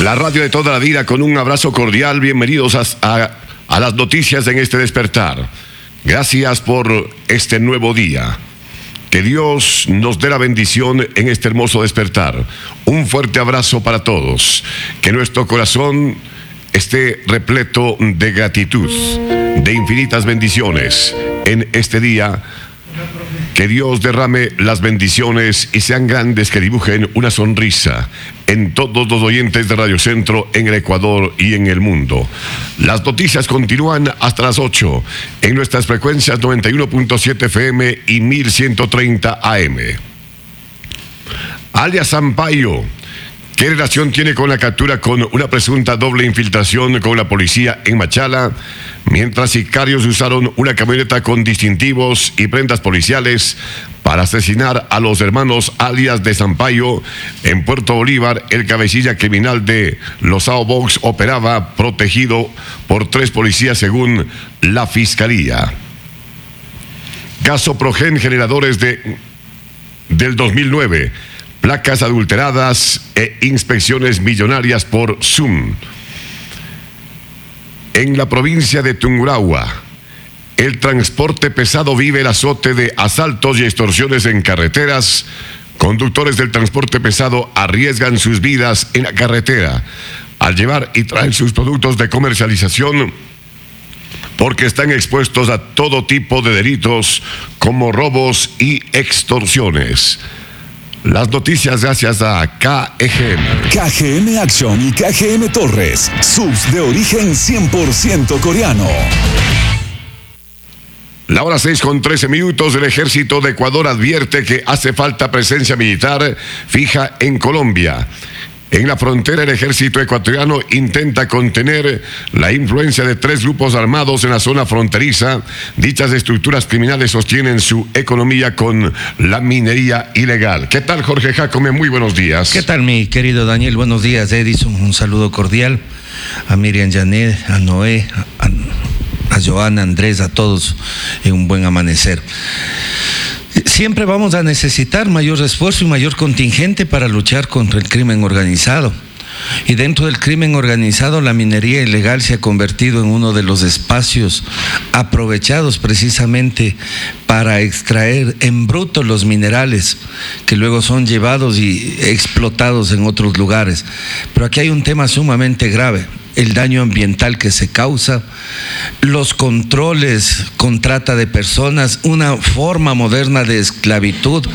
La radio de toda la vida, con un abrazo cordial. Bienvenidos a las noticias en este despertar. Gracias por este nuevo día. Que Dios nos dé la bendición en este hermoso despertar. Un fuerte abrazo para todos. Que nuestro corazón esté repleto de gratitud, de infinitas bendiciones en este día. Que Dios derrame las bendiciones y sean grandes, que dibujen una sonrisa en todos los oyentes de Radio Centro en el Ecuador y en el mundo. Las noticias continúan hasta las 8 en nuestras frecuencias 91.7 FM y 1130 AM. Alias Sampaio, ¿qué relación tiene con la captura con una presunta doble infiltración con la policía en Machala? Mientras sicarios usaron una camioneta con distintivos y prendas policiales para asesinar a los hermanos alias de Sampaio en Puerto Bolívar, el cabecilla criminal de los AO Box operaba protegido por 3 policías según la Fiscalía. Caso Progen, generadores del 2009, placas adulteradas e inspecciones millonarias por Zoom. En la provincia de Tungurahua, el transporte pesado vive el azote de asaltos y extorsiones en carreteras. Conductores del transporte pesado arriesgan sus vidas en la carretera al llevar y traer sus productos de comercialización, porque están expuestos a todo tipo de delitos como robos y extorsiones. Las noticias gracias a KGM. KGM Action y KGM Torres, subs de origen 100% coreano. La hora 6:13. El ejército de Ecuador advierte que hace falta presencia militar fija en Colombia. En la frontera, el ejército ecuatoriano intenta contener la influencia de 3 grupos armados en la zona fronteriza. Dichas estructuras criminales sostienen su economía con la minería ilegal. ¿Qué tal, Jorge Jacome? Muy buenos días. ¿Qué tal, mi querido Daniel? Buenos días, Edison. Un saludo cordial a Miriam Janet, a Noé, a Joana, Andrés, a todos, en un buen amanecer. Siempre vamos a necesitar mayor esfuerzo y mayor contingente para luchar contra el crimen organizado. Y dentro del crimen organizado, la minería ilegal se ha convertido en uno de los espacios aprovechados precisamente para extraer en bruto los minerales que luego son llevados y explotados en otros lugares. Pero aquí hay un tema sumamente grave: el daño ambiental que se causa, los controles con trata de personas, una forma moderna de esclavitud.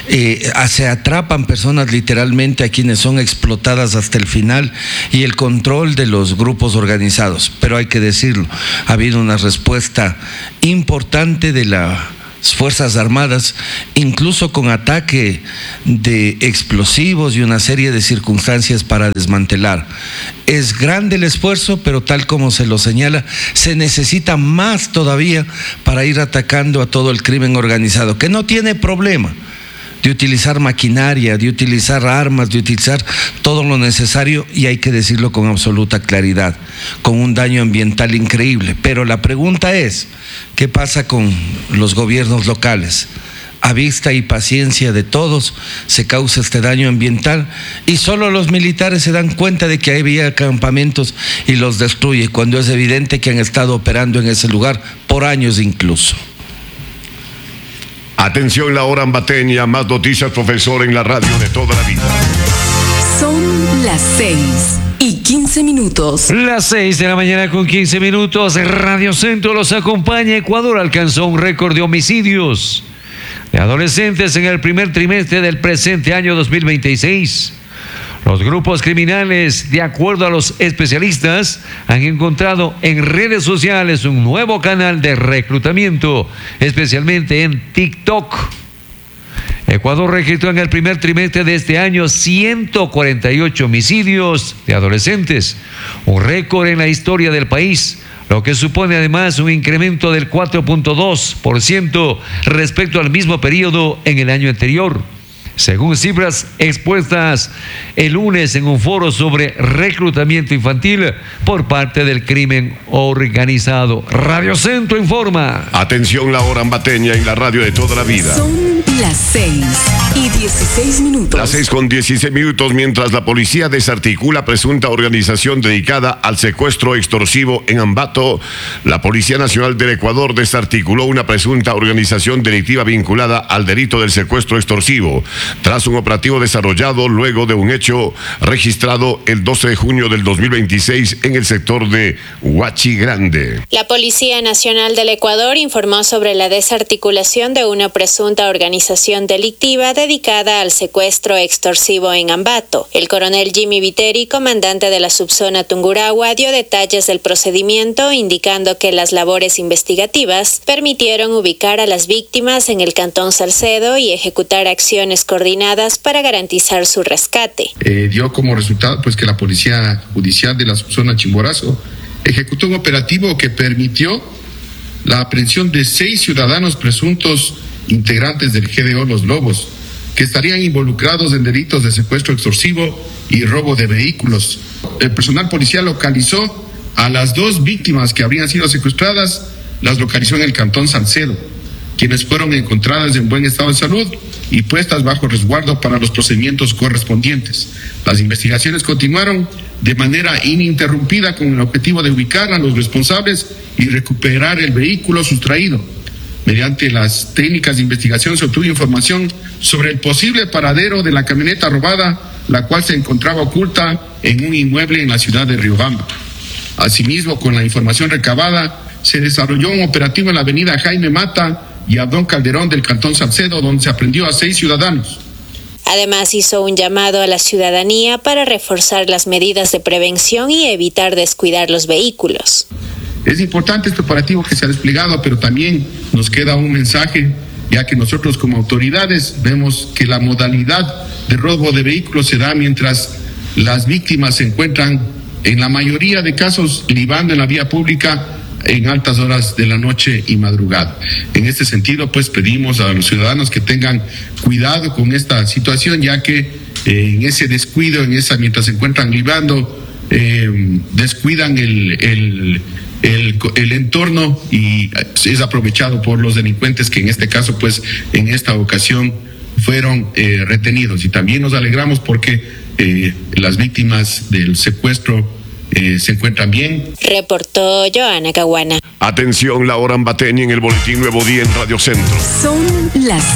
Se atrapan personas literalmente a quienes son explotadas hasta el final, y el control de los grupos organizados. Pero hay que decirlo, ha habido una respuesta importante de las Fuerzas Armadas, incluso con ataque de explosivos y una serie de circunstancias para desmantelar. Es grande el esfuerzo, pero tal como se lo señala, se necesita más todavía para ir atacando a todo el crimen organizado, que no tiene problema de utilizar maquinaria, de utilizar armas, de utilizar todo lo necesario, y hay que decirlo con absoluta claridad, con un daño ambiental increíble. Pero la pregunta es, ¿qué pasa con los gobiernos locales? A vista y paciencia de todos se causa este daño ambiental, y solo los militares se dan cuenta de que había campamentos y los destruye, cuando es evidente que han estado operando en ese lugar por años incluso. Atención, la hora ambateña, más noticias, profesor, en la radio de toda la vida. Son las 6:15. Las 6 de la mañana con 15 minutos. Radio Centro los acompaña. Ecuador alcanzó un récord de homicidios de adolescentes en el primer trimestre del presente año 2026. Los grupos criminales, de acuerdo a los especialistas, han encontrado en redes sociales un nuevo canal de reclutamiento, especialmente en TikTok. Ecuador registró en el primer trimestre de este año 148 homicidios de adolescentes, un récord en la historia del país, lo que supone además un incremento del 4.2% respecto al mismo periodo en el año anterior, según cifras expuestas el lunes en un foro sobre reclutamiento infantil por parte del crimen organizado. Radio Centro informa. Atención, la hora ambateña en la radio de toda la vida. Son las 6:16. Las 6:16, mientras la policía desarticula presunta organización dedicada al secuestro extorsivo en Ambato. La Policía Nacional del Ecuador desarticuló una presunta organización delictiva vinculada al delito del secuestro extorsivo, tras un operativo desarrollado luego de un hecho registrado el 12 de junio del 2026 en el sector de Huachi Grande. La Policía Nacional del Ecuador informó sobre la desarticulación de una presunta organización delictiva dedicada al secuestro extorsivo en Ambato. El coronel Jimmy Viteri, comandante de la subzona Tungurahua, dio detalles del procedimiento, indicando que las labores investigativas permitieron ubicar a las víctimas en el cantón Salcedo y ejecutar acciones coordinadas para garantizar su rescate. Dio como resultado que la Policía Judicial de la subzona Chimborazo ejecutó un operativo que permitió la aprehensión de 6 ciudadanos presuntos integrantes del GDO Los Lobos, que estarían involucrados en delitos de secuestro extorsivo y robo de vehículos. El personal policial localizó a las 2 víctimas que habrían sido secuestradas, las localizó en el cantón Salcedo, quienes fueron encontradas en buen estado de salud y puestas bajo resguardo para los procedimientos correspondientes. Las investigaciones continuaron de manera ininterrumpida con el objetivo de ubicar a los responsables y recuperar el vehículo sustraído. Mediante las técnicas de investigación se obtuvo información sobre el posible paradero de la camioneta robada, la cual se encontraba oculta en un inmueble en la ciudad de Riobamba. Asimismo, con la información recabada, se desarrolló un operativo en la avenida Jaime Mata y Abdón Calderón del cantón Salcedo, donde se aprehendió a 6 ciudadanos. Además, hizo un llamado a la ciudadanía para reforzar las medidas de prevención y evitar descuidar los vehículos. Es importante este operativo que se ha desplegado, pero también nos queda un mensaje, ya que nosotros como autoridades vemos que la modalidad de robo de vehículos se da mientras las víctimas se encuentran, en la mayoría de casos, libando en la vía pública en altas horas de la noche y madrugada. En este sentido, pedimos a los ciudadanos que tengan cuidado con esta situación, ya que en ese descuido, mientras se encuentran libando, descuidan el entorno y es aprovechado por los delincuentes que en este caso, en esta ocasión fueron retenidos. Y también nos alegramos porque las víctimas del secuestro se encuentran bien. Reportó Joana Caguana. Atención, la hora ambateña en el Boletín Nuevo Día en Radio Centro. Son las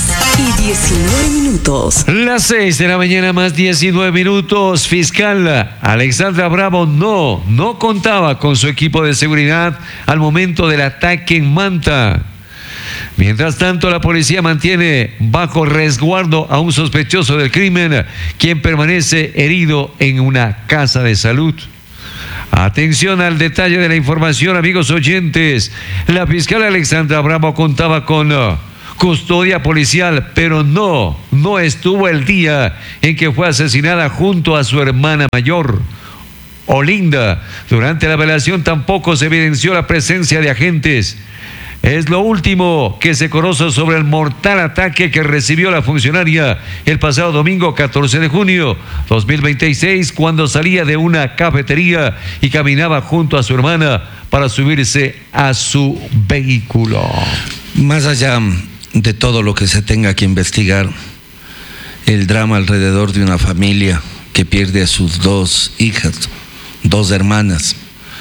6:19. Las 6 de la mañana más 19 minutos. Fiscal Alexandra Bravo no contaba con su equipo de seguridad al momento del ataque en Manta. Mientras tanto, la policía mantiene bajo resguardo a un sospechoso del crimen, quien permanece herido en una casa de salud. Atención al detalle de la información, amigos oyentes. La fiscal Alexandra Bravo contaba con custodia policial, pero no estuvo el día en que fue asesinada junto a su hermana mayor, Olinda. Durante la velación tampoco se evidenció la presencia de agentes. Es lo último que se conoce sobre el mortal ataque que recibió la funcionaria el pasado domingo 14 de junio 2026, cuando salía de una cafetería y caminaba junto a su hermana para subirse a su vehículo. Más allá de todo lo que se tenga que investigar, el drama alrededor de una familia que pierde a sus 2 hijas, 2 hermanas.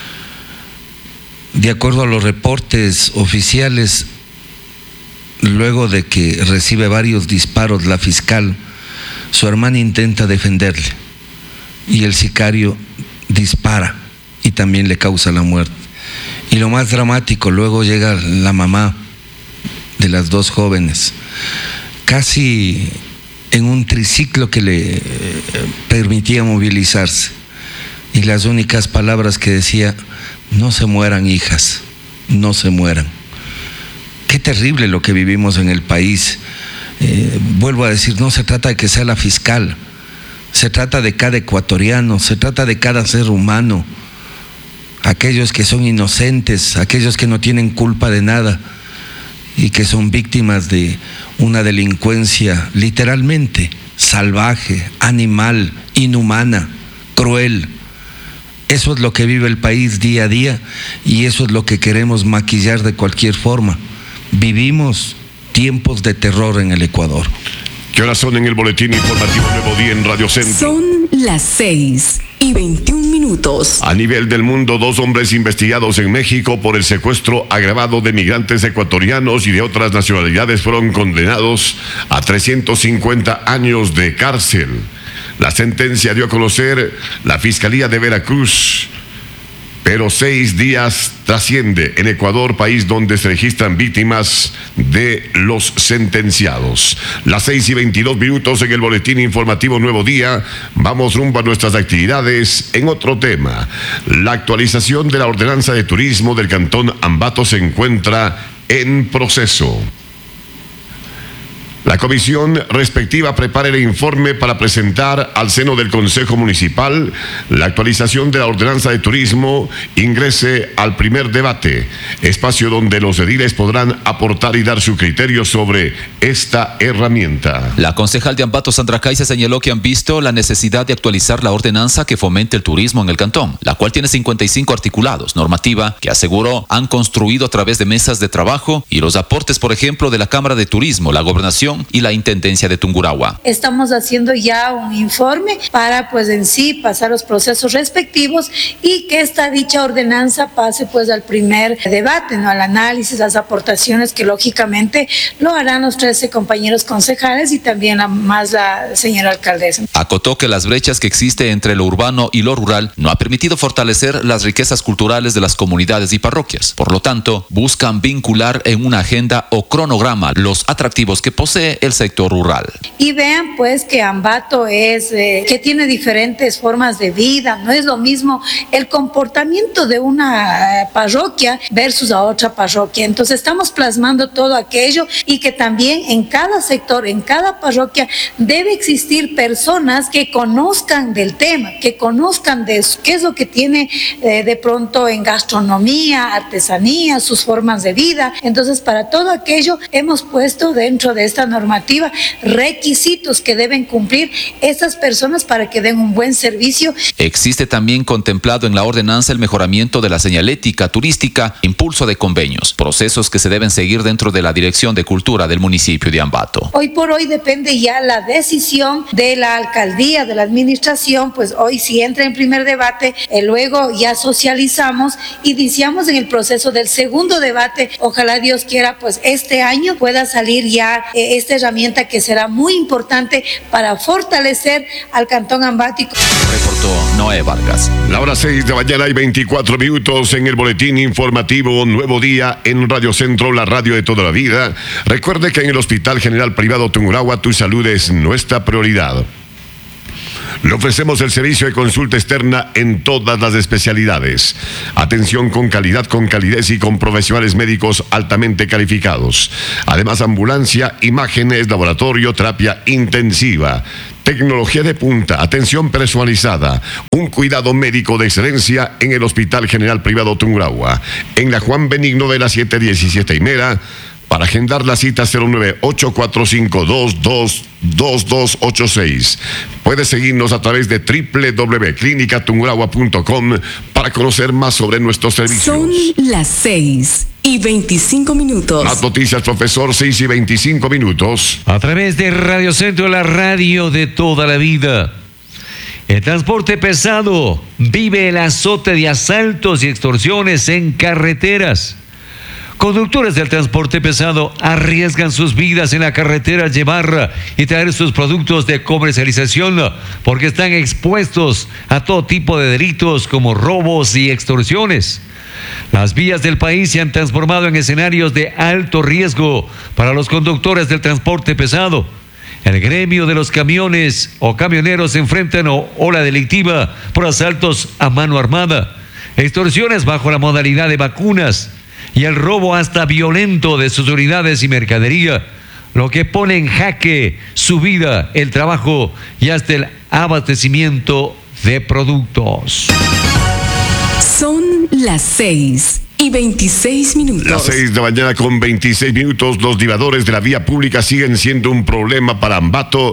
De acuerdo a los reportes oficiales, luego de que recibe varios disparos la fiscal, su hermana intenta defenderle y el sicario dispara y también le causa la muerte. Y lo más dramático, luego llega la mamá de las 2 jóvenes, casi en un triciclo que le permitía movilizarse, y las únicas palabras que decía: no se mueran, hijas, no se mueran. Qué terrible lo que vivimos en el país. Vuelvo a decir, no se trata de que sea la fiscal, se trata de cada ecuatoriano, se trata de cada ser humano, aquellos que son inocentes, aquellos que no tienen culpa de nada y que son víctimas de una delincuencia literalmente salvaje, animal, inhumana, cruel. Eso es lo que vive el país día a día y eso es lo que queremos maquillar de cualquier forma. Vivimos tiempos de terror en el Ecuador. ¿Qué horas son en el boletín informativo Nuevo Día en Radio Centro? Son las 6:21. A nivel del mundo, 2 hombres investigados en México por el secuestro agravado de migrantes ecuatorianos y de otras nacionalidades fueron condenados a 350 años de cárcel. La sentencia dio a conocer la Fiscalía de Veracruz, pero 6 días trasciende en Ecuador, país donde se registran víctimas de los sentenciados. Las 6:22 en el boletín informativo Nuevo Día. Vamos rumbo a nuestras actividades. En otro tema, la actualización de la ordenanza de turismo del Cantón Ambato se encuentra en proceso. La comisión respectiva prepara el informe para presentar al seno del Consejo Municipal. La actualización de la ordenanza de turismo ingrese al primer debate, espacio donde los ediles podrán aportar y dar su criterio sobre esta herramienta. La concejal de Ambato, Sandra Caiza, señaló que han visto la necesidad de actualizar la ordenanza que fomente el turismo en el cantón, la cual tiene 55 articulados, normativa que aseguró han construido a través de mesas de trabajo y los aportes, por ejemplo, de la Cámara de Turismo, la Gobernación y la Intendencia de Tungurahua. Estamos haciendo ya un informe para pues en sí pasar los procesos respectivos y que esta dicha ordenanza pase pues al primer debate, ¿no? Al análisis, las aportaciones que lógicamente lo harán los 13 compañeros concejales y también la señora alcaldesa. Acotó que las brechas que existen entre lo urbano y lo rural no ha permitido fortalecer las riquezas culturales de las comunidades y parroquias. Por lo tanto, buscan vincular en una agenda o cronograma los atractivos que posee el sector rural. Y vean pues que Ambato que tiene diferentes formas de vida, no es lo mismo el comportamiento de una parroquia versus a otra parroquia. Entonces estamos plasmando todo aquello y que también en cada sector, en cada parroquia debe existir personas que conozcan del tema, que conozcan de qué es lo que tiene de pronto en gastronomía, artesanía, sus formas de vida. Entonces para todo aquello hemos puesto dentro de esta normativa requisitos que deben cumplir estas personas para que den un buen servicio. Existe también contemplado en la ordenanza el mejoramiento de la señalética turística, impulso de convenios, procesos que se deben seguir dentro de la Dirección de Cultura del municipio de Ambato. Hoy por hoy depende ya la decisión de la alcaldía, de la administración, pues hoy sí entra en primer debate, luego ya socializamos, iniciamos en el proceso del segundo debate, ojalá Dios quiera pues este año pueda salir ya esta herramienta que será muy importante para fortalecer al Cantón Ambato. Reportó Noé Vargas. La hora 6:24 en el boletín informativo Nuevo Día en Radio Centro, la radio de toda la vida. Recuerde que en el Hospital General Privado Tungurahua tu salud es nuestra prioridad. Le ofrecemos el servicio de consulta externa en todas las especialidades. Atención con calidez y con profesionales médicos altamente calificados. Además, ambulancia, imágenes, laboratorio, terapia intensiva. Tecnología de punta, atención personalizada, un cuidado médico de excelencia en el Hospital General Privado Tungurahua. En la Juan Benigno de la 717 y Mera. Para agendar la cita 09845222286. Puede seguirnos a través de www.clinicatungurahua.com para conocer más sobre nuestros servicios. Son las 6:25. Más noticias, profesor, 6:25. A través de Radio Centro, la radio de toda la vida. El transporte pesado vive el azote de asaltos y extorsiones en carreteras. Conductores del transporte pesado arriesgan sus vidas en la carretera al llevar y traer sus productos de comercialización porque están expuestos a todo tipo de delitos como robos y extorsiones. Las vías del país se han transformado en escenarios de alto riesgo para los conductores del transporte pesado. El gremio de los camiones o camioneros se enfrentan a ola delictiva por asaltos a mano armada, extorsiones bajo la modalidad de vacunas y el robo hasta violento de sus unidades y mercadería, lo que pone en jaque su vida, el trabajo y hasta el abastecimiento de productos. Son las 6:26. Las 6:26. Los divadores de la vía pública siguen siendo un problema para Ambato,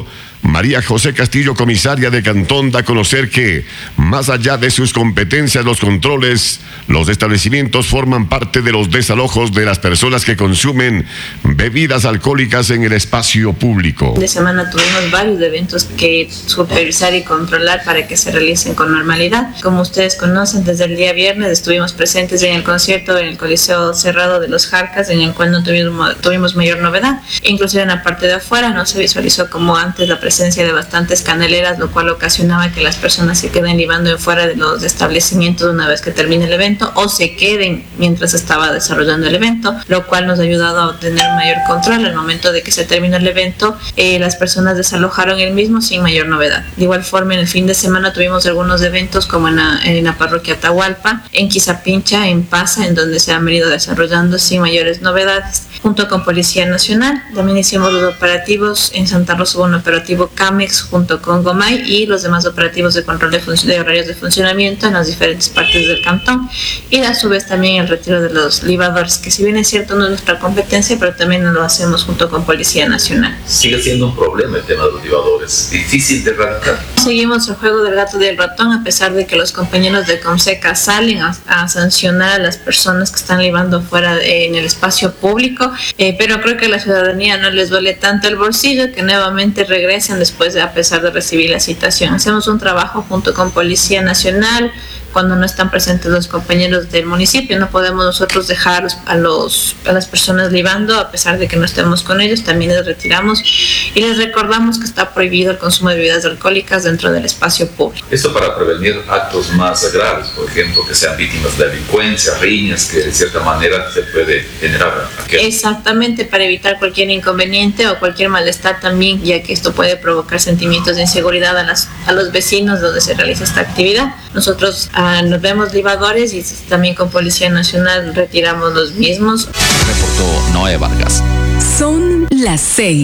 María José Castillo, comisaria de Cantón, da a conocer que, más allá de sus competencias, los controles, los establecimientos forman parte de los desalojos de las personas que consumen bebidas alcohólicas en el espacio público. De semana tuvimos varios eventos que supervisar y controlar para que se realicen con normalidad. Como ustedes conocen, desde el día viernes estuvimos presentes en el concierto en el Coliseo Cerrado de los Jarcas, en el cual no tuvimos mayor novedad. Inclusive en la parte de afuera no se visualizó como antes la presencia de bastantes caneleras, lo cual ocasionaba que las personas se queden libando en fuera de los establecimientos una vez que termine el evento o se queden mientras estaba desarrollando el evento, lo cual nos ha ayudado a obtener mayor control. Al momento de que se terminó el evento, las personas desalojaron el mismo sin mayor novedad. De igual forma, en el fin de semana tuvimos algunos eventos como en la parroquia Atahualpa, en Quizapincha, en Pasa, en donde se han venido desarrollando sin mayores novedades. Junto con Policía Nacional, también hicimos los operativos. En Santa Rosa hubo un operativo CAMEX junto con GOMAI y los demás operativos de control de horarios de funcionamiento en las diferentes partes del cantón. Y a su vez también el retiro de los libadores, que si bien es cierto no es nuestra competencia, pero también lo hacemos junto con Policía Nacional. Sigue siendo un problema el tema de los libadores, difícil de erradicar. Seguimos el juego del gato y del ratón, a pesar de que los compañeros de Comseca salen a sancionar a las personas que están libando fuera en el espacio público, pero creo que a la ciudadanía no les duele tanto el bolsillo que nuevamente regresen después a pesar de recibir la citación. Hacemos un trabajo junto con Policía Nacional. Cuando no están presentes los compañeros del municipio, no podemos nosotros dejar a las personas libando, a pesar de que no estemos con ellos, también les retiramos y les recordamos que está prohibido el consumo de bebidas alcohólicas dentro del espacio público. Esto para prevenir actos más graves, por ejemplo, que sean víctimas de delincuencia, riñas, que de cierta manera se puede generar. Exactamente, para evitar cualquier inconveniente o cualquier malestar también, ya que esto puede provocar sentimientos de inseguridad a los vecinos donde se realiza esta actividad. Nosotros nos vemos libadores y también con Policía Nacional retiramos los mismos. Reportó Noé Vargas. Son las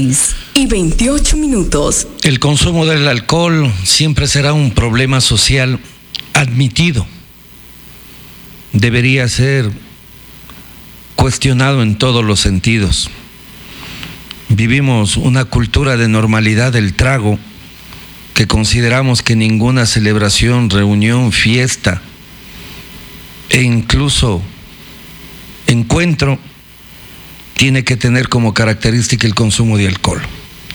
6:28. El consumo del alcohol siempre será un problema social admitido. Debería ser cuestionado en todos los sentidos. Vivimos una cultura de normalidad del trago que consideramos que ninguna celebración, reunión, fiesta e incluso encuentro tiene que tener como característica el consumo de alcohol.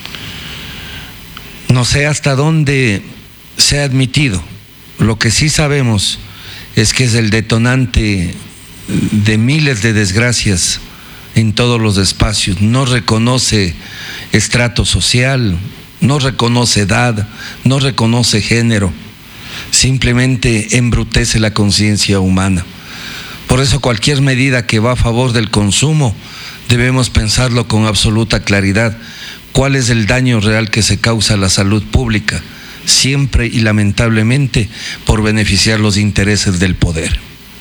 No sé hasta dónde se ha admitido. Lo que sí sabemos es que es el detonante de miles de desgracias en todos los espacios. No reconoce estrato social, no reconoce edad, no reconoce género, simplemente embrutece la conciencia humana. Por eso cualquier medida que va a favor del consumo debemos pensarlo con absoluta claridad. ¿Cuál es el daño real que se causa a la salud pública? Siempre y lamentablemente por beneficiar los intereses del poder.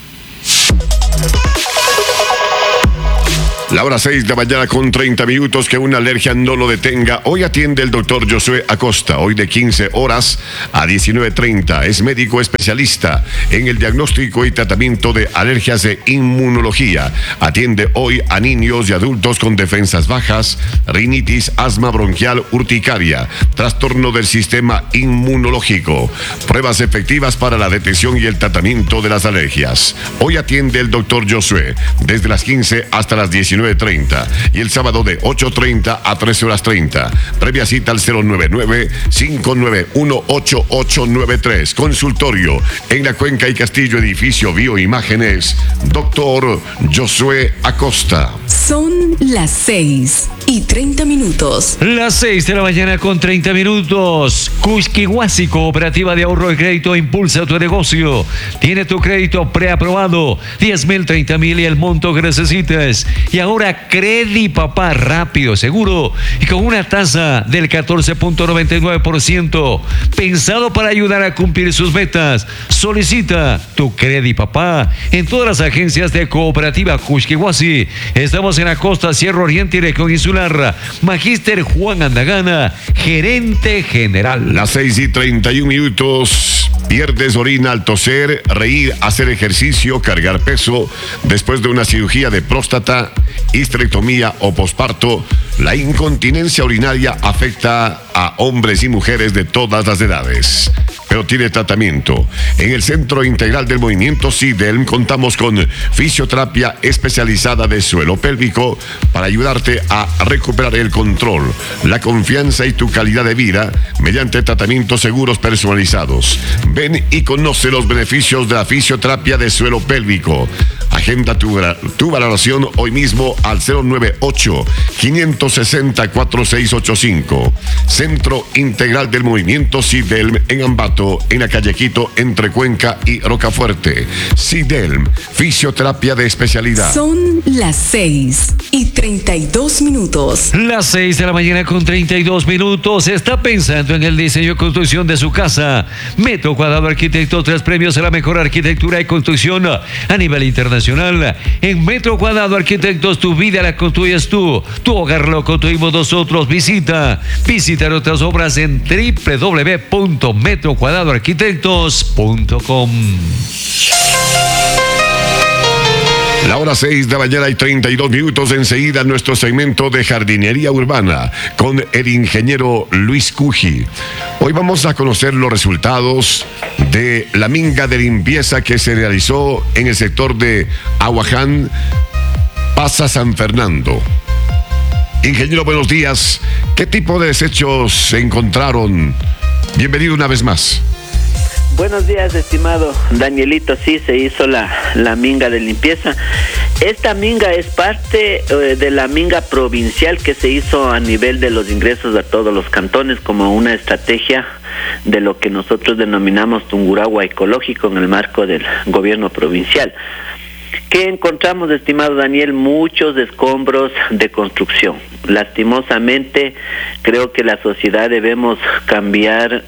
La hora 6:30 que una alergia no lo detenga. Hoy atiende el doctor Josué Acosta, hoy de 15 horas a 19:30. Es médico especialista en el diagnóstico y tratamiento de alergias e inmunología. Atiende hoy a niños y adultos con defensas bajas, rinitis, asma bronquial, urticaria, trastorno del sistema inmunológico. Pruebas efectivas para la detección y el tratamiento de las alergias. Hoy atiende el doctor Josué desde las 15 hasta las 19:30 y el sábado de 8:30 a 13:30. Previa cita al 099-591-8893. Consultorio en la Cuenca y Castillo, edificio Bioimágenes. Doctor Josué Acosta. Son las 6:30. Las 6:30 Cusquihuasi, Cooperativa de Ahorro y Crédito, impulsa tu negocio. Tiene tu crédito preaprobado, 10,000, 30,000 y el monto que necesites. Y ahora Credi Papá, rápido, seguro y con una tasa del 14.99%, pensado para ayudar a cumplir sus metas. Solicita tu Credi Papá en todas las agencias de Cooperativa Cusquihuasi. Estamos en la costa, Sierra Oriente y región insular. Magíster Juan Andagana, gerente general. Las 6:31. Pierdes orina al toser, reír, hacer ejercicio, cargar peso, después de una cirugía de próstata, histerectomía o posparto. La incontinencia urinaria afecta a hombres y mujeres de todas las edades, pero tiene tratamiento. En el Centro Integral del Movimiento SIDELM contamos con fisioterapia especializada de suelo pélvico para ayudarte a recuperar el control, la confianza y tu calidad de vida mediante tratamientos seguros personalizados. Ven y conoce los beneficios de la fisioterapia de suelo pélvico. Agenda tu valoración hoy mismo al 098-560-4685. Centro Integral del Movimiento SIDELM en Ambato, en la calle Quito, entre Cuenca y Rocafuerte. SIDELM, fisioterapia de especialidad. Son las 6:32. Las 6 de la mañana con 32 minutos. ¿Está pensando en el diseño y construcción de su casa? Metro Cuadrado Arquitectos, 3 premios a la mejor arquitectura y construcción a nivel internacional. En Metro Cuadrado Arquitectos, tu vida la construyes tú. Tu hogar lo construimos nosotros. Visita nuestras obras en www.metrocuadradoarquitectos.com. La hora 6 de la mañana y 32 minutos. Enseguida nuestro segmento de jardinería urbana con el ingeniero Luis Cuji. Hoy vamos a conocer los resultados de la minga de limpieza que se realizó en el sector de Aguaján, Pasa San Fernando. Ingeniero, buenos días. ¿Qué tipo de desechos se encontraron? Bienvenido una vez más. Buenos días, estimado Danielito. Sí, se hizo la minga de limpieza. Esta minga es parte de la minga provincial que se hizo a nivel de los ingresos a todos los cantones como una estrategia de lo que nosotros denominamos Tungurahua ecológico en el marco del gobierno provincial. ¿Qué encontramos, estimado Daniel? Muchos escombros de construcción. Lastimosamente, creo que la sociedad debemos cambiar,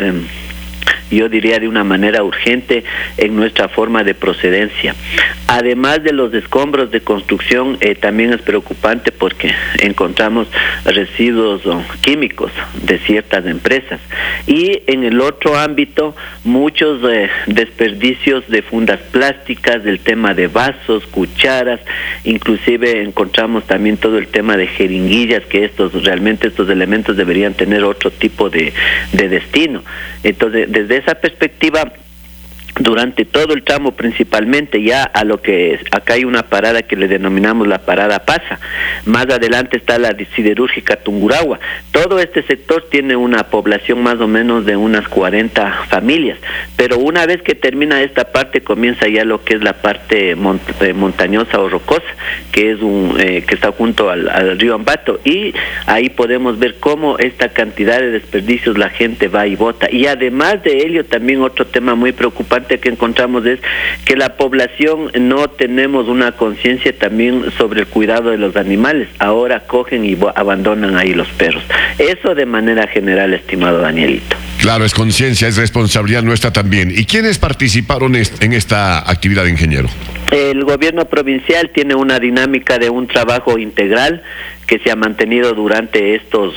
yo diría de una manera urgente, en nuestra forma de procedencia. Además de los escombros de construcción, también es preocupante porque encontramos residuos químicos de ciertas empresas. Y en el otro ámbito, muchos desperdicios de fundas plásticas, del tema de vasos, cucharas, inclusive encontramos también todo el tema de jeringuillas, que estos elementos deberían tener otro tipo de destino. Entonces, desde esa perspectiva, durante todo el tramo, principalmente ya a lo que es, acá hay una parada que le denominamos la parada Pasa, más adelante está la siderúrgica Tungurahua. Todo este sector tiene una población más o menos de unas 40 familias, pero una vez que termina esta parte comienza ya lo que es la parte montañosa o rocosa, que es que está junto al río Ambato, y ahí podemos ver cómo esta cantidad de desperdicios la gente va y bota. Y además de ello, también otro tema muy preocupante que encontramos es que la población no tenemos una conciencia también sobre el cuidado de los animales. Ahora cogen y abandonan ahí los perros. Eso de manera general, estimado Danielito. Claro, es conciencia, es responsabilidad nuestra también. ¿Y quiénes participaron en esta actividad, ingeniero? El gobierno provincial tiene una dinámica de un trabajo integral que se ha mantenido durante estos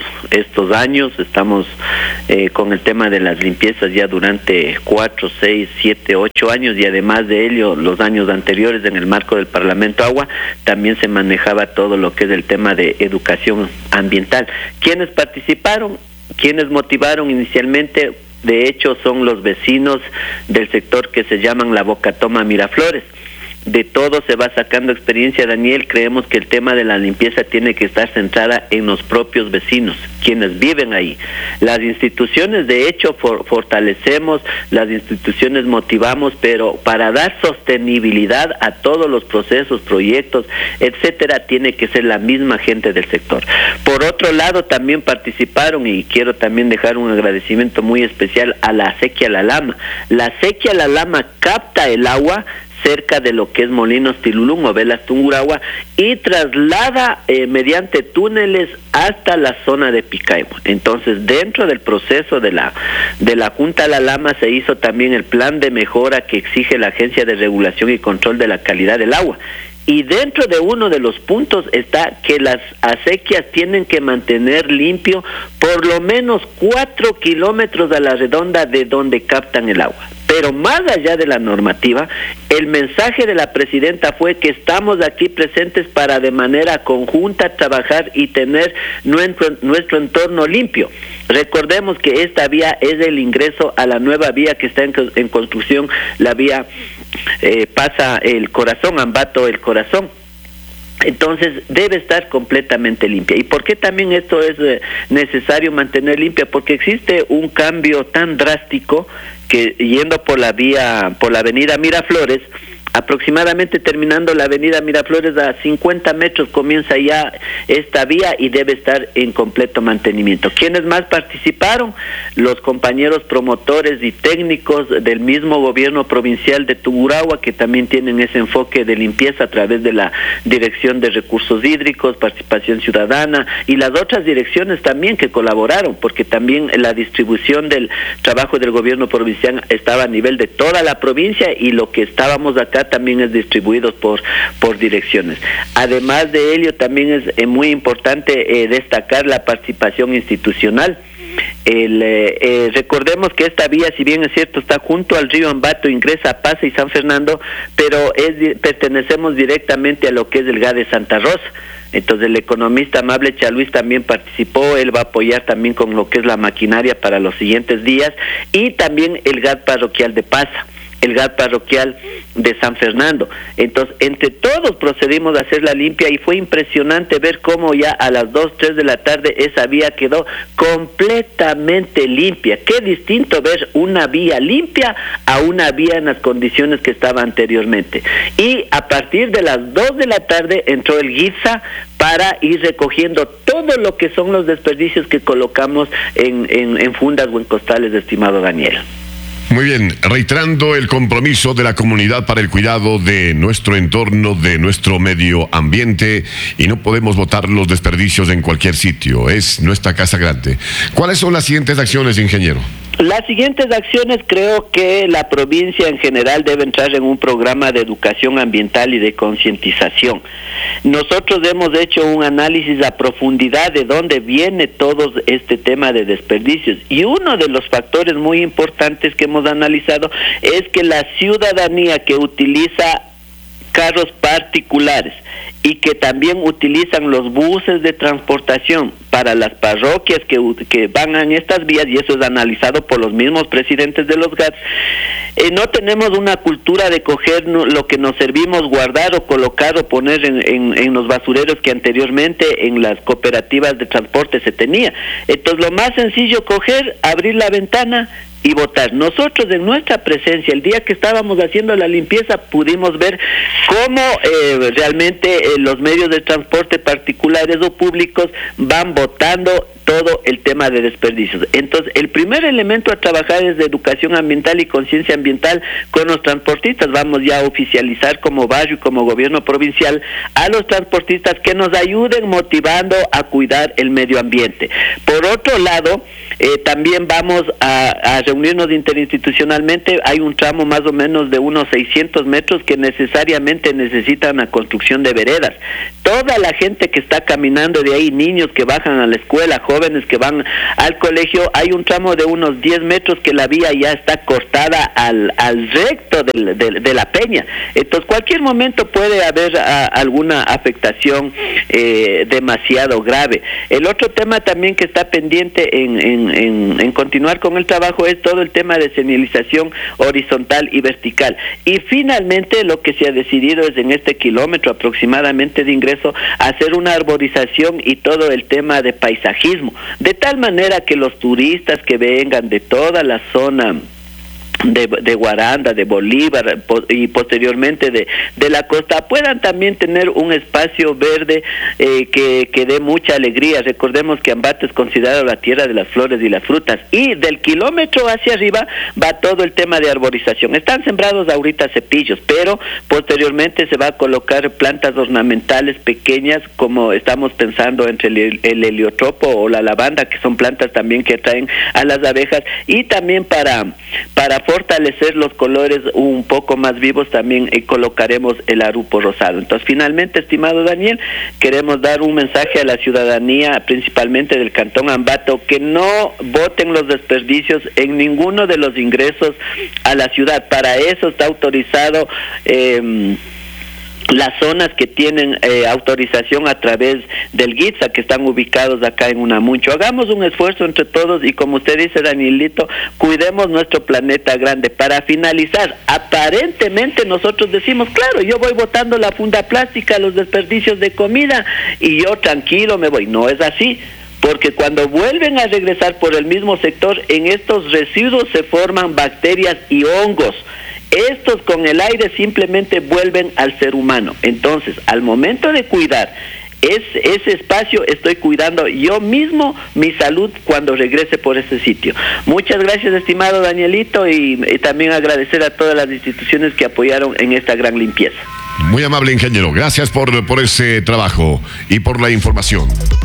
años. Estamos con el tema de las limpiezas ya durante 4, 6, 7, 8 años, y además de ello, los años anteriores en el marco del Parlamento Agua también se manejaba todo lo que es el tema de educación ambiental. ¿Quiénes participaron? ¿Quiénes motivaron inicialmente? De hecho, son los vecinos del sector que se llaman la Bocatoma Miraflores. De todo se va sacando experiencia, Daniel. Creemos que el tema de la limpieza tiene que estar centrada en los propios vecinos, quienes viven ahí. Las instituciones, de hecho, fortalecemos, las instituciones motivamos, pero para dar sostenibilidad a todos los procesos, proyectos, etcétera, tiene que ser la misma gente del sector. Por otro lado, también participaron, y quiero también dejar un agradecimiento muy especial a la Acequia La Lama. La Acequia La Lama capta el agua cerca de lo que es Molinos Tilulum o Velas Tungurahua y traslada mediante túneles hasta la zona de Picaibo. Entonces, dentro del proceso de la Junta La Lama se hizo también el plan de mejora que exige la Agencia de Regulación y Control de la Calidad del Agua. Y dentro de uno de los puntos está que las acequias tienen que mantener limpio por lo menos 4 kilómetros a la redonda de donde captan el agua. Pero más allá de la normativa, el mensaje de la presidenta fue que estamos aquí presentes para de manera conjunta trabajar y tener nuestro entorno limpio. Recordemos que esta vía es el ingreso a la nueva vía que está en construcción, la vía pasa el Corazón, Ambato el Corazón. Entonces debe estar completamente limpia. ¿Y por qué también esto es necesario mantener limpia? Porque existe un cambio tan drástico que yendo por la avenida Miraflores, aproximadamente terminando la avenida Miraflores a 50 metros comienza ya esta vía y debe estar en completo mantenimiento. ¿Quiénes más participaron? Los compañeros promotores y técnicos del mismo gobierno provincial de Tungurahua, que también tienen ese enfoque de limpieza a través de la Dirección de Recursos Hídricos, Participación Ciudadana y las otras direcciones también que colaboraron, porque también la distribución del trabajo del gobierno provincial estaba a nivel de toda la provincia y lo que estábamos acá también es distribuido por direcciones. Además de ello, también es muy importante destacar la participación institucional. Recordemos que esta vía, si bien es cierto, está junto al río Ambato, ingresa a Pasa y San Fernando, pero pertenecemos directamente a lo que es el GAD de Santa Rosa. Entonces el economista Amable Chaluis también participó, él va a apoyar también con lo que es la maquinaria para los siguientes días, y también el GAD parroquial de Pasa, el GAD parroquial de San Fernando. Entonces, entre todos procedimos a hacer la limpia y fue impresionante ver cómo ya a las 2, 3 de la tarde esa vía quedó completamente limpia. Qué distinto ver una vía limpia a una vía en las condiciones que estaba anteriormente. Y a partir de las 2 de la tarde entró el GIPSA para ir recogiendo todo lo que son los desperdicios que colocamos en fundas o en costales, estimado Daniel. Muy bien, reiterando el compromiso de la comunidad para el cuidado de nuestro entorno, de nuestro medio ambiente, y no podemos botar los desperdicios en cualquier sitio, es nuestra casa grande. ¿Cuáles son las siguientes acciones, ingeniero? Las siguientes acciones, creo que la provincia en general debe entrar en un programa de educación ambiental y de concientización. Nosotros hemos hecho un análisis a profundidad de dónde viene todo este tema de desperdicios, y uno de los factores muy importantes que hemos analizado es que la ciudadanía que utiliza carros particulares y que también utilizan los buses de transportación para las parroquias que van en estas vías, y eso es analizado por los mismos presidentes de los GATS, no tenemos una cultura de coger lo que nos servimos, guardar o colocar o poner en los basureros que anteriormente en las cooperativas de transporte se tenía. Entonces lo más sencillo, coger, abrir la ventana y botar. Nosotros en nuestra presencia, el día que estábamos haciendo la limpieza, pudimos ver cómo realmente los medios de transporte particulares o públicos van botando todo el tema de desperdicios. Entonces, el primer elemento a trabajar es de educación ambiental y conciencia ambiental con los transportistas. Vamos ya a oficializar como barrio y como gobierno provincial a los transportistas que nos ayuden motivando a cuidar el medio ambiente. Por otro lado, también vamos a reunirnos interinstitucionalmente. Hay un tramo más o menos de unos 600 metros que necesariamente necesitan la construcción de veredas. Toda la gente que está caminando de ahí, niños que bajan a la escuela, jóvenes que van al colegio, hay un tramo de unos 10 metros que la vía ya está cortada al recto de la peña. Entonces, cualquier momento puede haber alguna afectación demasiado grave. El otro tema también que está pendiente en continuar con el trabajo es todo el tema de señalización horizontal y vertical. Y finalmente lo que se ha decidido es en este kilómetro aproximadamente de ingreso hacer una arborización y todo el tema de paisajismo, de tal manera que los turistas que vengan de toda la zona de Guaranda, de Bolívar y posteriormente de la costa puedan también tener un espacio verde que dé mucha alegría. Recordemos que Ambato es considerado la tierra de las flores y las frutas, y del kilómetro hacia arriba va todo el tema de arborización. Están sembrados ahorita cepillos, pero posteriormente se va a colocar plantas ornamentales pequeñas, como estamos pensando entre el heliotropo o la lavanda, que son plantas también que atraen a las abejas, y también para fortalecer los colores un poco más vivos, también colocaremos el arupo rosado. Entonces, finalmente, estimado Daniel, queremos dar un mensaje a la ciudadanía, principalmente del Cantón Ambato, que no boten los desperdicios en ninguno de los ingresos a la ciudad. Para eso está autorizado las zonas que tienen autorización a través del GITSA, que están ubicados acá en Unamuncho. Hagamos un esfuerzo entre todos y, como usted dice, Danielito, cuidemos nuestro planeta grande. Para finalizar, aparentemente nosotros decimos, claro, yo voy botando la funda plástica, los desperdicios de comida y yo tranquilo me voy. No es así, porque cuando vuelven a regresar por el mismo sector, en estos residuos se forman bacterias y hongos. Estos con el aire simplemente vuelven al ser humano. Entonces, al momento de cuidar ese espacio, estoy cuidando yo mismo mi salud cuando regrese por ese sitio. Muchas gracias, estimado Danielito, y también agradecer a todas las instituciones que apoyaron en esta gran limpieza. Muy amable, ingeniero. Gracias por ese trabajo y por la información.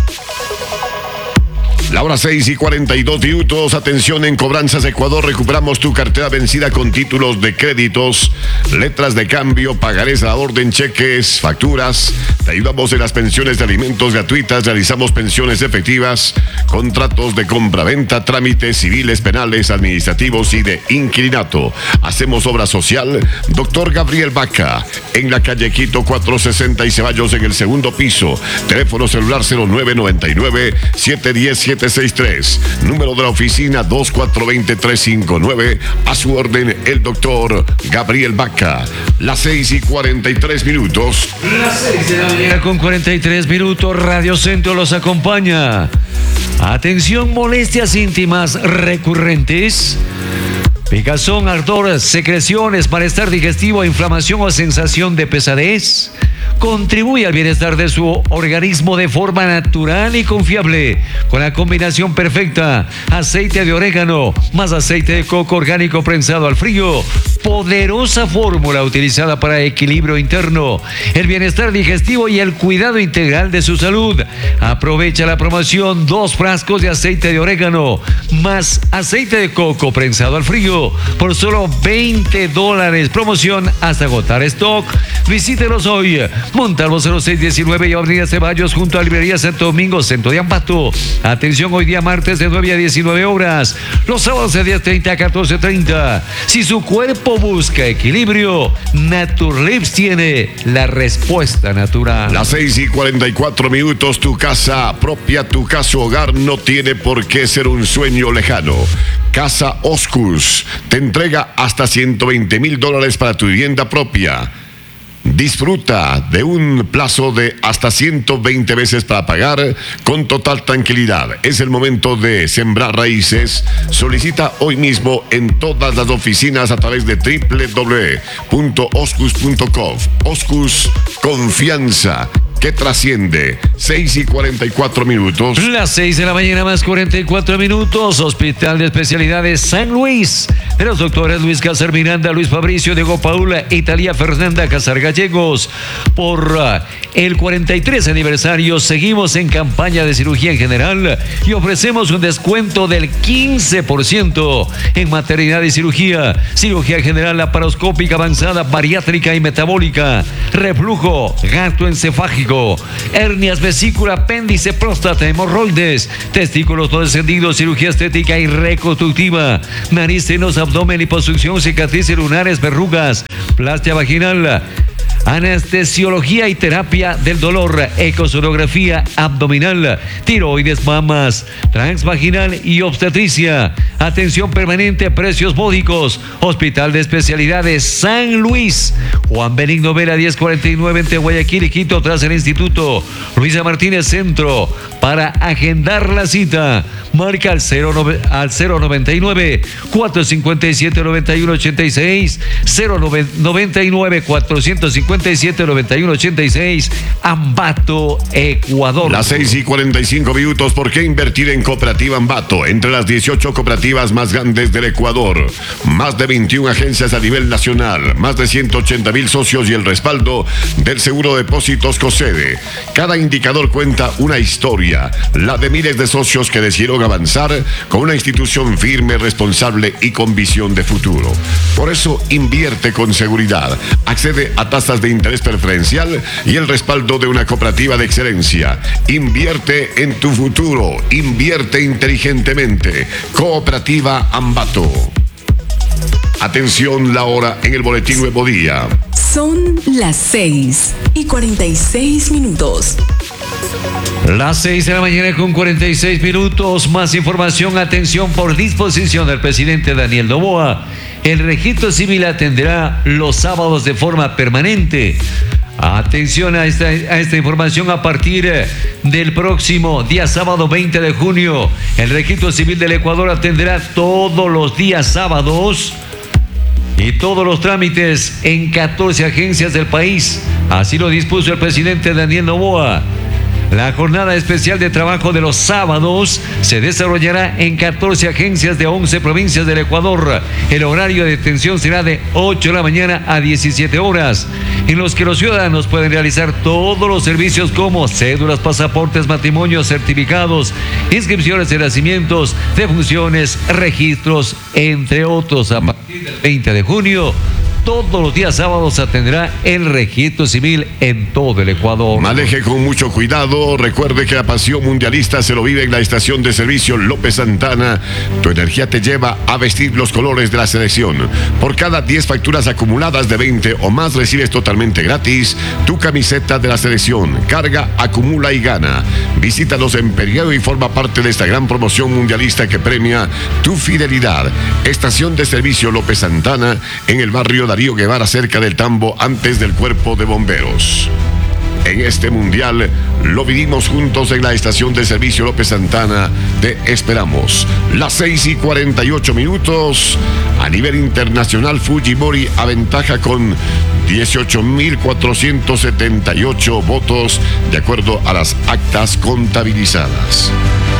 La hora 6:42. Atención, en Cobranzas Ecuador recuperamos tu cartera vencida con títulos de créditos, letras de cambio, pagarés a orden, cheques, facturas. Te ayudamos en las pensiones de alimentos gratuitas, realizamos pensiones efectivas, contratos de compra-venta, trámites civiles, penales, administrativos y de inquilinato. Hacemos obra social. Doctor Gabriel Vaca, en la calle Quito 460 y Ceballos, en el segundo piso. Teléfono celular 0999-710-763. Número de la oficina 2420-359. A su orden, el doctor Gabriel Vaca. Las 6:43. Las 6 de la mañana con 43 minutos. Radio Centro los acompaña. Atención, molestias íntimas recurrentes. Picazón, ardor, secreciones, malestar digestivo, inflamación o sensación de pesadez. Contribuye al bienestar de su organismo de forma natural y confiable con la combinación perfecta: aceite de orégano más aceite de coco orgánico prensado al frío. Poderosa fórmula utilizada para equilibrio interno, el bienestar digestivo y el cuidado integral de su salud. Aprovecha la promoción: 2 frascos de aceite de orégano más aceite de coco prensado al frío por solo $20. Promoción hasta agotar stock. Visítelos hoy. Montalvo 0619 y Avenida Ceballos, junto a Librería Santo Domingo, centro de Ambato. Atención, hoy día martes de 9 a 19 horas. Los sábados de 10:30 a 14:30. Si su cuerpo busca equilibrio, Naturlips tiene la respuesta natural. Las 6:44. Tu casa propia, tu casa hogar no tiene por qué ser un sueño lejano. Casa Oscus te entrega hasta $120,000 para tu vivienda propia. Disfruta de un plazo de hasta 120 meses para pagar con total tranquilidad. Es el momento de sembrar raíces. Solicita hoy mismo en todas las oficinas a través de www.oscus.com. Oscus, confianza que trasciende. 6:44. Las 6 de la mañana más 44 minutos. Hospital de Especialidades San Luis, de los doctores Luis Cázar Miranda, Luis Fabricio, Diego Paula y Talía Fernanda Casar Gallegos. Por el 43 aniversario seguimos en campaña de cirugía en general y ofrecemos un descuento del 15% en maternidad y cirugía general, laparoscópica avanzada, bariátrica y metabólica, reflujo gastroencefágico, hernias, vesícula, apéndice, próstata, hemorroides, testículos no descendidos, cirugía estética y reconstructiva, nariz, senos, abdomen, liposucción, cicatrices lunares, verrugas, plastia vaginal, anestesiología y terapia del dolor, ecosonografía abdominal, tiroides, mamas, transvaginal y obstetricia. Atención permanente, precios módicos. Hospital de Especialidades San Luis, Juan Benigno Vela 1049 entre Guayaquil y Quito, tras el Instituto Luisa Martínez Centro. Para agendar la cita, marca al 099 457 9186, 099 457 457-9186, Ambato, Ecuador. Las 6:45. ¿Por qué invertir en Cooperativa Ambato? Entre las 18 cooperativas más grandes del Ecuador, más de 21 agencias a nivel nacional, más de 180,000 socios y el respaldo del Seguro de Depósitos COSEDE. Cada indicador cuenta una historia, la de miles de socios que decidieron avanzar con una institución firme, responsable y con visión de futuro. Por eso invierte con seguridad, accede a tasas de interés preferencial y el respaldo de una cooperativa de excelencia. Invierte en tu futuro, invierte inteligentemente. Cooperativa Ambato. Atención, la hora en el boletín Nuevo Día. Son las 6:46. Las 6 de la mañana con 46 minutos. Más información, atención, por disposición del presidente Daniel Noboa. El registro civil atenderá los sábados de forma permanente. Atención a esta información. A partir del próximo día sábado 20 de junio, el registro civil del Ecuador atenderá todos los días sábados y todos los trámites en 14 agencias del país. Así lo dispuso el presidente Daniel Noboa. La jornada especial de trabajo de los sábados se desarrollará en 14 agencias de 11 provincias del Ecuador. El horario de atención será de 8 de la mañana a 17 horas, en los que los ciudadanos pueden realizar todos los servicios como cédulas, pasaportes, matrimonios, certificados, inscripciones de nacimientos, defunciones, registros, entre otros. A partir del 20 de junio, todos los días sábados atenderá el registro civil en todo el Ecuador. Maneje con mucho cuidado. Recuerde que la pasión mundialista se lo vive en la estación de servicio López Santana. Tu energía te lleva a vestir los colores de la selección. Por cada 10 facturas acumuladas de 20 o más, recibes totalmente gratis tu camiseta de la selección. Carga, acumula y gana. Visítanos en periodo y forma parte de esta gran promoción mundialista que premia tu fidelidad. Estación de servicio López Santana, en el barrio Darío Guevara, cerca del Tambo, antes del Cuerpo de Bomberos. En este mundial lo vivimos juntos en la estación de servicio López Santana. Te esperamos. Las 6:48. A nivel internacional, Fujimori aventaja con 18.478 votos de acuerdo a las actas contabilizadas.